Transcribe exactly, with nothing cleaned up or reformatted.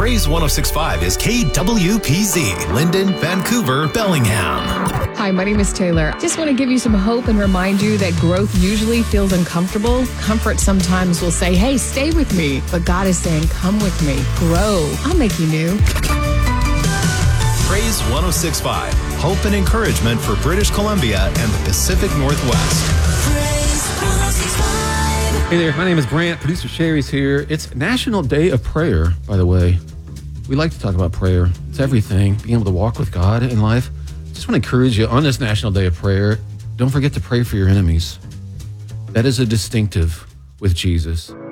Praise one oh six point five is K W P Z, Linden, Vancouver, Bellingham. Hi, my name is Taylor. Just want to give you some hope and remind you that growth usually feels uncomfortable. Comfort sometimes will say, hey, stay with me. But God is saying, come with me. Grow. I'll make you new. Praise one oh six point five, hope and encouragement for British Columbia and the Pacific Northwest. Hey there, my name is Brant. Producer Sherry's here. It's National Day of Prayer, by the way. We like to talk about prayer. It's everything, being able to walk with God in life. Just want to encourage you on this National Day of Prayer, don't forget to pray for your enemies. That is a distinctive with Jesus.